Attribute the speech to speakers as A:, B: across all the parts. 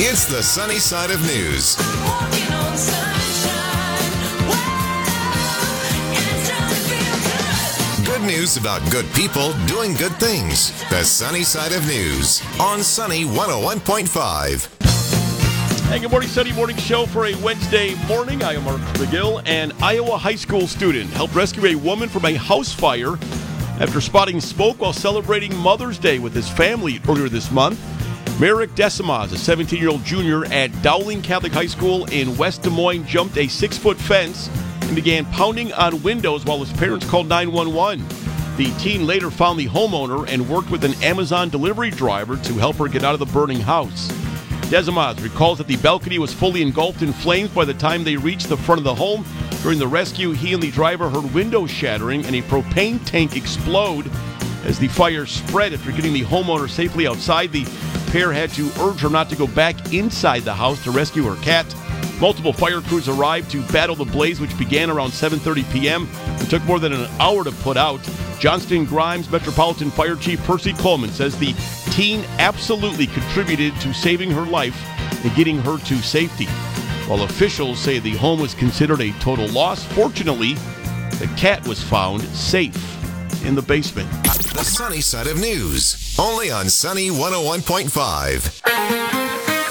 A: It's the Sunny Side of News.
B: Walking on sunshine. Whoa, and it's starting to feel good.
A: Good news about good people doing good things. The Sunny Side of News on Sunny 101.5.
C: Hey, good morning, Sunny Morning Show for a Wednesday morning. I am Mark McGill. An Iowa high school student helped rescue a woman from a house fire after spotting smoke while celebrating Mother's Day with his family earlier this month. Merrick Desimaz, a 17-year-old junior at Dowling Catholic High School in West Des Moines, jumped a 6-foot fence and began pounding on windows while his parents called 911. The teen later found the homeowner and worked with an Amazon delivery driver to help her get out of the burning house. Desimaz recalls that the balcony was fully engulfed in flames by the time they reached the front of the home. During the rescue, he and the driver heard windows shattering and a propane tank explode. As the fire spread after getting the homeowner safely outside, the pair had to urge her not to go back inside the house to rescue her cat. Multiple fire crews arrived to battle the blaze, which began around 7:30 p.m. and took more than an hour to put out. Johnston Grimes Metropolitan Fire Chief Percy Coleman says the teen absolutely contributed to saving her life and getting her to safety. While officials say the home was considered a total loss, fortunately, the cat was found safe in the basement.
A: The Sunny Side of News, only on Sunny 101.5.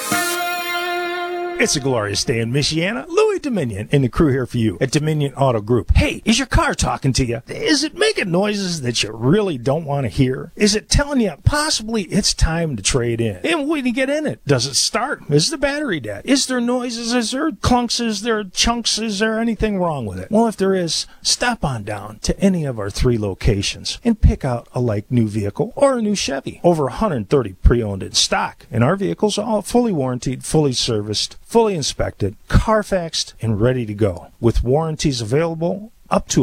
D: It's a glorious day in Michiana. Louis Dominion and the crew here for you at Dominion Auto Group. Hey, is your car talking to you? Is it making noises that you really don't want to hear? Is it telling you possibly it's time to trade in? And when you get in it, does it start? Is the battery dead? Is there noises? Is there clunks? Is there chunks? Is there anything wrong with it? Well, if there is, stop on down to any of our 3 locations and pick out a like-new vehicle or a new Chevy. Over 130 pre-owned in stock. And our vehicles are all fully warranted, fully serviced, fully inspected, Carfaxed, and ready to go, with warranties available up to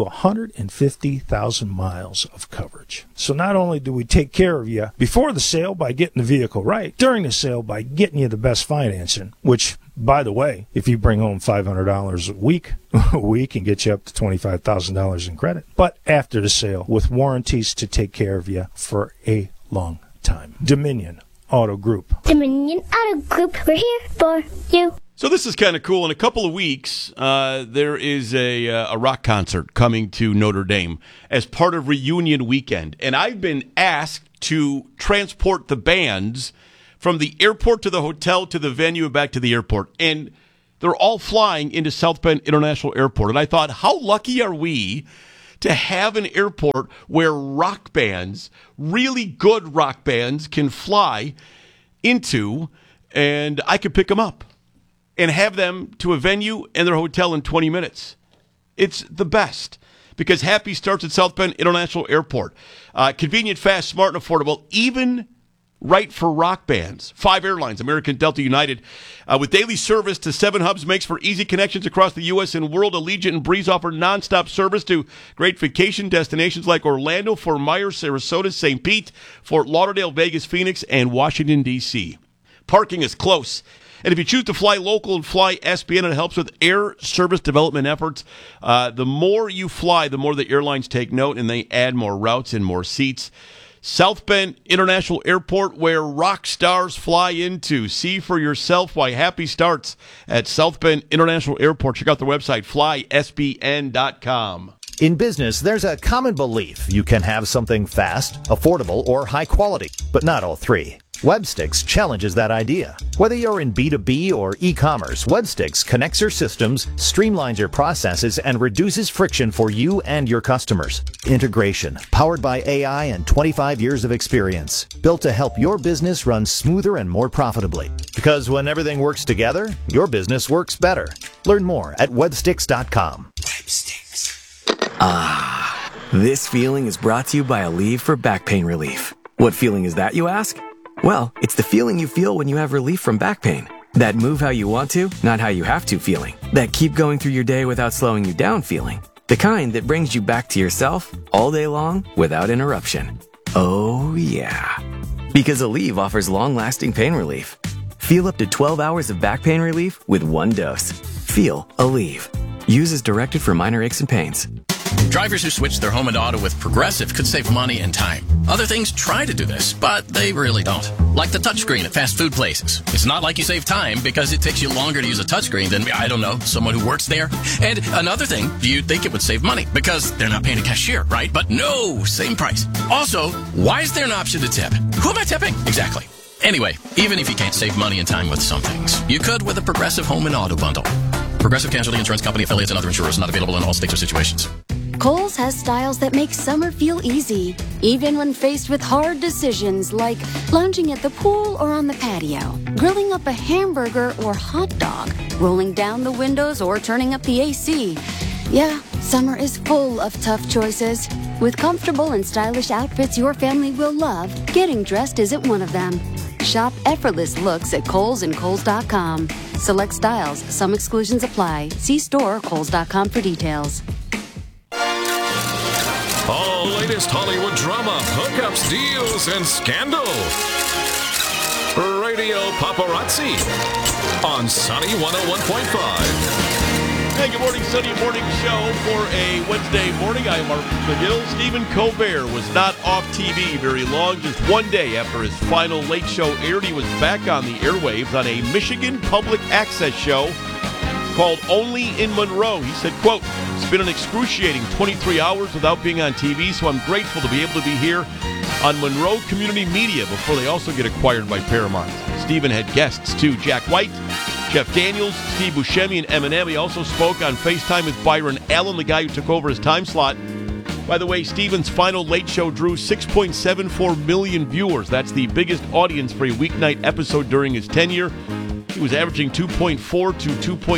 D: 150,000 miles of coverage. So not only do we take care of you before the sale by getting the vehicle right, during the sale by getting you the best financing, which, by the way, if you bring home $500 a week, we can get you up to $25,000 in credit. But after the sale, with warranties to take care of you for a long time. Dominion Auto Group.
E: Dominion Auto Group, we're here for you.
C: So this is kind of cool. In a couple of weeks, there is a rock concert coming to Notre Dame as part of Reunion Weekend. And I've been asked to transport the bands from the airport to the hotel to the venue and back to the airport. And they're all flying into South Bend International Airport. And I thought, how lucky are we to have an airport where rock bands, really good rock bands, can fly into, and I could pick them up and have them to a venue and their hotel in 20 minutes. It's the best because happy starts at South Bend International Airport. Convenient, fast, smart, and affordable, even right for rock bands. 5 airlines, American, Delta, United, with daily service to 7 hubs, makes for easy connections across the U.S. and world. Allegiant and Breeze offer nonstop service to great vacation destinations like Orlando, Fort Myers, Sarasota, St. Pete, Fort Lauderdale, Vegas, Phoenix, and Washington, D.C. Parking is close. And if you choose to fly local and fly SBN, it helps with air service development efforts. The more you fly, the more the airlines take note, and they add more routes and more seats. South Bend International Airport, where rock stars fly into. See for yourself why happy starts at South Bend International Airport. Check out their website, flysbn.com.
F: In business, there's a common belief you can have something fast, affordable, or high quality, but not all 3. Webstix challenges that idea. Whether you're in B2B or e-commerce, Webstix connects your systems, streamlines your processes, and reduces friction for you and your customers. Integration, powered by AI and 25 years of experience, built to help your business run smoother and more profitably. Because when everything works together, your business works better. Learn more at webstix.com.
G: Ah, this feeling is brought to you by Aleve for back pain relief. What feeling is that, you ask? Well, it's the feeling you feel when you have relief from back pain. That move how you want to, not how you have to feeling. That keep going through your day without slowing you down feeling. The kind that brings you back to yourself all day long without interruption. Oh, yeah. Because Aleve offers long-lasting pain relief. Feel up to 12 hours of back pain relief with one dose. Feel Aleve. Use as directed for minor aches and pains.
H: Drivers who switch their home and auto with Progressive could save money and time. Other things try to do this, but they really don't. Like the touchscreen at fast food places. It's not like you save time because it takes you longer to use a touchscreen than, I don't know, someone who works there. And another thing, you'd think it would save money because they're not paying a cashier, right? But no, same price. Also, why is there an option to tip? Who am I tipping? Exactly. Anyway, even if you can't save money and time with some things, you could with a Progressive Home and Auto Bundle. Progressive Casualty Insurance Company, affiliates, and other insurers not available in all states or situations.
I: Kohl's has styles that make summer feel easy, even when faced with hard decisions like lounging at the pool or on the patio, grilling up a hamburger or hot dog, rolling down the windows or turning up the AC. Yeah, summer is full of tough choices. With comfortable and stylish outfits your family will love, getting dressed isn't one of them. Shop effortless looks at Kohl's and Kohl's.com. Select styles, some exclusions apply. See store or Kohl's.com for details.
J: All latest Hollywood drama, hookups, deals, and scandal. Radio Paparazzi on Sunny 101.5.
C: Hey, good morning, Sunny Morning Show for a Wednesday morning. I'm Mark McGill. Stephen Colbert was not off TV very long. Just one day after his final late show aired, he was back on the airwaves on a Michigan public access show called Only in Monroe. He said, quote, "It's been an excruciating 23 hours without being on TV, so I'm grateful to be able to be here on Monroe Community Media before they also get acquired by Paramount." Stephen had guests too, Jack White, Jeff Daniels, Steve Buscemi, and Eminem. He also spoke on FaceTime with Byron Allen, the guy who took over his time slot. By the way, Stephen's final late show drew 6.74 million viewers. That's the biggest audience for a weeknight episode during his tenure. He was averaging 2.4 to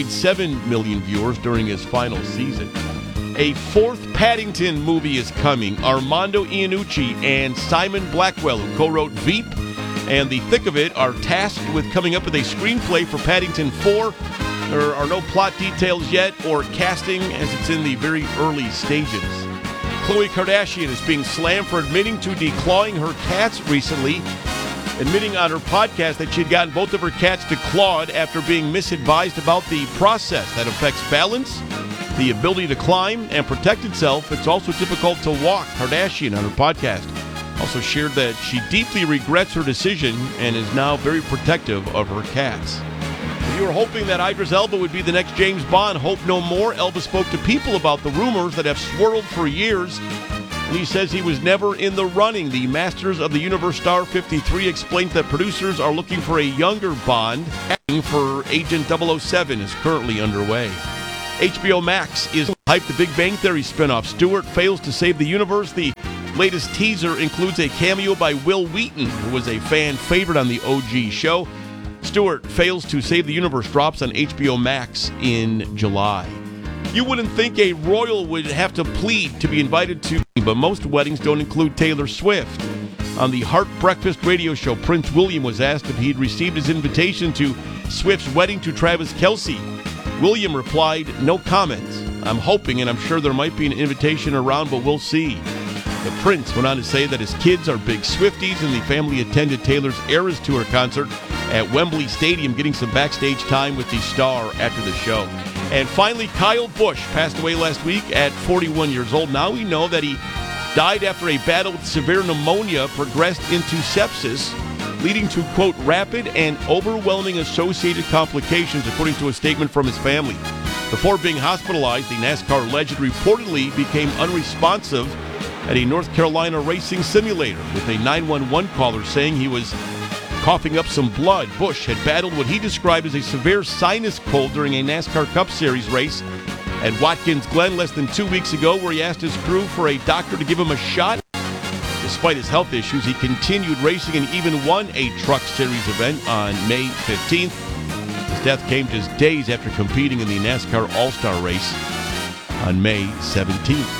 C: 2.7 million viewers during his final season. A fourth Paddington movie is coming. Armando Iannucci and Simon Blackwell, who co-wrote Veep and The Thick of It, are tasked with coming up with a screenplay for Paddington 4. There are no plot details yet or casting, as it's in the very early stages. Khloe Kardashian is being slammed for admitting to declawing her cats recently, admitting on her podcast that she had gotten both of her cats declawed after being misadvised about the process that affects balance, the ability to climb, and protect itself. It's also difficult to walk. Kardashian on her podcast also shared that she deeply regrets her decision and is now very protective of her cats. If you were hoping that Idris Elba would be the next James Bond, hope no more. Elba spoke to People about the rumors that have swirled for years, and he says he was never in the running. The Masters of the Universe star 53 explained that producers are looking for a younger Bond. Acting for Agent 007 is currently underway. HBO Max is hyped the Big Bang Theory spinoff. Stewart fails to save the universe. The latest teaser includes a cameo by Will Wheaton, who was a fan favorite on the OG show. Stewart fails to save the universe drops on HBO Max in July. You wouldn't think a royal would have to plead to be invited to, but most weddings don't include Taylor Swift. On the Heart Breakfast radio show, Prince William was asked if he'd received his invitation to Swift's wedding to Travis Kelce. William replied, "No comment. I'm hoping and I'm sure there might be an invitation around, but we'll see." The Prince went on to say that his kids are big Swifties and the family attended Taylor's Eras Tour concert at Wembley Stadium, getting some backstage time with the star after the show. And finally, Kyle Busch passed away last week at 41 years old. Now we know that he died after a battle with severe pneumonia progressed into sepsis, leading to, quote, rapid and overwhelming associated complications, according to a statement from his family. Before being hospitalized, the NASCAR legend reportedly became unresponsive at a North Carolina racing simulator, with a 911 caller saying he was coughing up some blood. Busch had battled what he described as a severe sinus cold during a NASCAR Cup Series race at Watkins Glen less than 2 weeks ago, where he asked his crew for a doctor to give him a shot. Despite his health issues, he continued racing and even won a Truck Series event on May 15th. His death came just days after competing in the NASCAR All-Star race on May 17th.